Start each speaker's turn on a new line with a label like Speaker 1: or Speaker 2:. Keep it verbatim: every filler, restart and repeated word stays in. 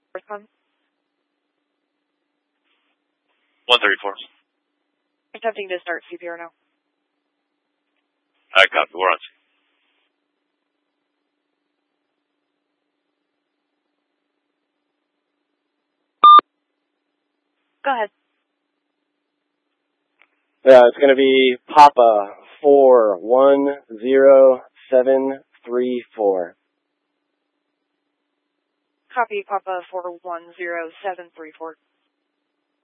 Speaker 1: Respond.
Speaker 2: one thirty-four.
Speaker 1: Attempting to start C P R now.
Speaker 2: I copy. We're on.
Speaker 1: Go ahead.
Speaker 3: Yeah, it's going to be Papa four one zero seven three four.
Speaker 1: Copy, Papa four one zero seven three four.